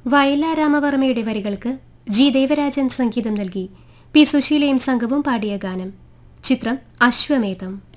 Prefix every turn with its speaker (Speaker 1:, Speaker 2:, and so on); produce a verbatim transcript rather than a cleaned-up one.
Speaker 1: വയലാ രാമവർമ്മയുടെ വരികൾക്ക് ജി ദേവരാജൻ സംഗീതം നൽകി പി സുശീലയും സംഘവും പാടിയ ഗാനം. ചിത്രം അശ്വമേധം.